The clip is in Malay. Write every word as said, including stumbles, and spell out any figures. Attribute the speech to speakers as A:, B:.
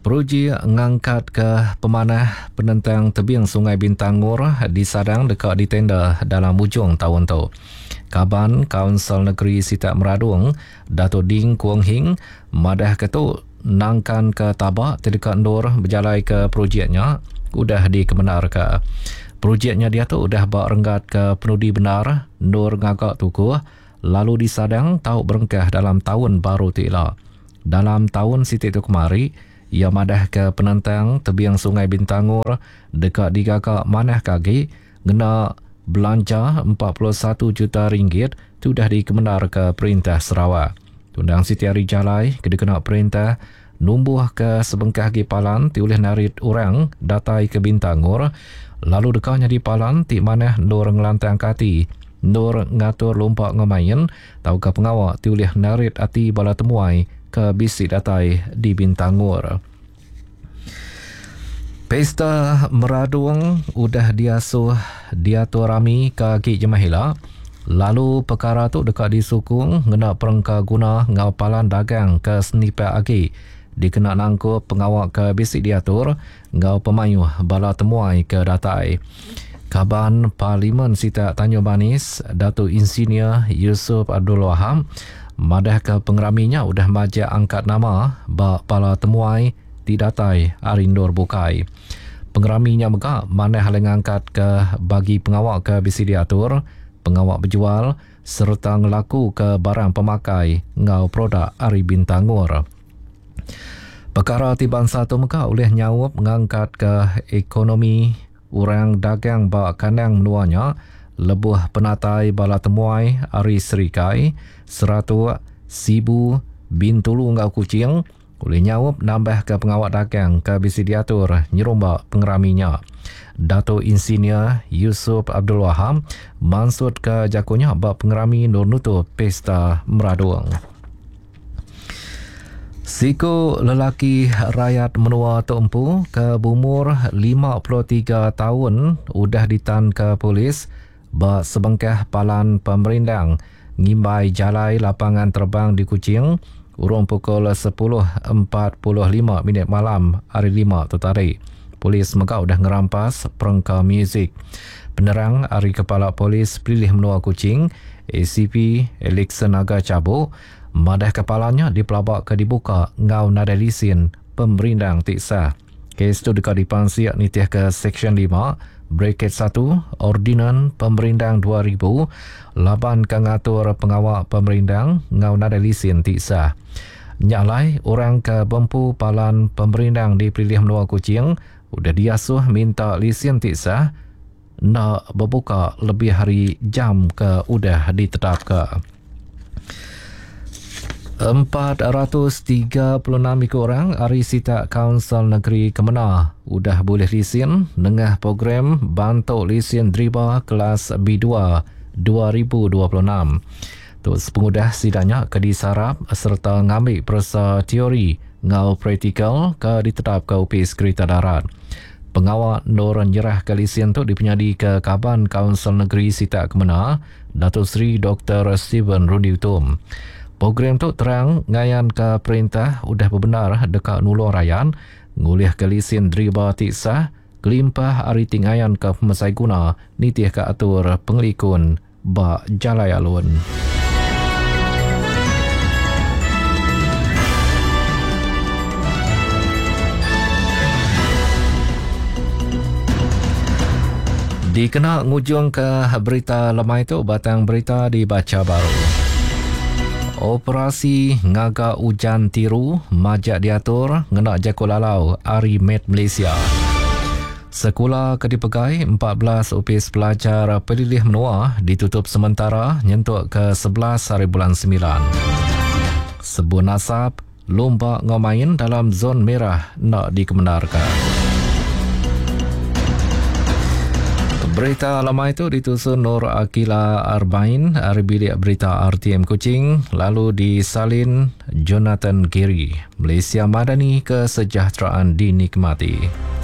A: Projek ngangkat ke pemanah penentang tebing Sungai Bintangor di Sadang dekat di tenda dalam hujung tahun tu. Kaban Kaunsil Negeri Sitak Meradung, Dato' Ding Kuang Hing, madah ketuk nangkan ke tabak terdekat Nur berjalai ke projeknya, udah dikebenar ke. Projeknya dia tu udah bawa renggat ke penudi benar, Nur ngagak tukuh, lalu di Sadang tahu berengkah dalam tahun baru tu ialah. Dalam tahun sitik tu kemari, ia madah ke penentang tebing Sungai Bintangor dekat digagak manah kaki gena belanja empat puluh satu juta ringgit tu dah dikebenar ke Perintah Sarawak. Tundang Siti Ari Jalai kedekena perintah numbuh ke sebengkah gi palan ti oleh narit orang datai ke Bintangor lalu dekanya di palan ti manah Nur ngelantang kati Nur ngatur lompak ngemain tau ke pengawak ti oleh narit ati bala temuai ke bisi datai di Bintangor. Pesta Meradung udah diasuh diatur rami ke Ki Jemahila. Lalu perkara tu dekat disukung ngena perengka guna ngapalan dagang ke sniper agi. Dikena nangkup pengawak ke bisi diatur ngau pemayuh bala temuai ke datai. Kaban Parlimen Sitak Tanjung Manis, Datuk Insinyur Yusuf Abdul Wahab, madah ke pengeraminya udah majak angkat nama bak pala temuai di datai Arindur Bukai. Pengeraminya megak mana hal yang angkat ke bagi pengawak ke bisi diatur, pengawak berjual serta ngelaku ke barang pemakai ngau produk Ari Bintangor. Perkara tiban satu megak oleh nyawab ngangkat ke ekonomi orang dagang bak kandang menuanya lebuh penatai bala temuai Ari Serikai Seratuk Sibu Bintulu ngau Kucing oleh nyawab nambah ke pengawak dagang ke bisi diatur nyerombak pengeraminya. Dato' Insinyur Yusuf Abdul Wahab mansut ke jakunya bak pengerami nur nutup Pesta Meradung. Siku lelaki rakyat menua Tumpu ke bumur lima puluh tiga tahun udah ditan ke polis bak sebengkah palan pemerindang ngimbai jalai lapangan terbang di Kuching urung pukul sepuluh empat puluh lima minit malam hari lima tu tarik. Polis megak udah ngerampas perengka muzik. Penerang Hari Kepala Polis Pilih Menua Kuching A C P Elixon Aga Cabuk madah kepalanya dipelabak ke dibuka ngau nada lisin pemerindang tiksa. Kes tu dekat dipansiak nitih ke Seksyen lima Bracket satu Ordinan Pemerindang dua ribu laban ke ngatur pengawak pemerindang ngau nada lisin tiksa. Nyalai orang ke bempu palan pemerindang dipilih menua Kuching udah diasuh minta lisin tiksa nak berbuka lebih hari jam ke udah ditetap ke. empat ratus tiga puluh enam ekor orang Ari Sitak Kaunsil Negeri Kemenah udah boleh lisin nengah program bantuk lisin driba kelas B dua dua ribu dua puluh enam. Tu pengudah sidangnya ke disarap serta ngambil persa teori ngau praktikal ke ditetap ke U P Kereta Darat. Pengawal Nur nyerah ke lisin tu dipenyadi ke Kaban Kaunsil Negeri Sitak Kemenah, Datuk Seri Doktor Stephen Rudy Utum. Program tu terang ngayan ke perintah udah berbenar dekat nulung rayan ngulih ke lisin driba tiksa kelimpah ari tingayan ke pemesai guna nitih ke atur pengelikun bak jalai alun. Dikena ngujung ke berita lemah itu batang berita dibaca baru. Operasi ngaga ujan tiru majak diatur ngenak jakul lalau Ari Med Malaysia. Sekolah ke dipegai empat belas U P S pelajar pelilih menua ditutup sementara nyentuk ke sebelas hari bulan sembilan. Sebuah nasab lomba ngomain dalam zon merah nak dikebenarkan. Berita lama itu ditusun Nur Akila Arbain dari bilik berita R T M Kuching lalu disalin Jonathan Giri. Malaysia Madani, kesejahteraan dinikmati.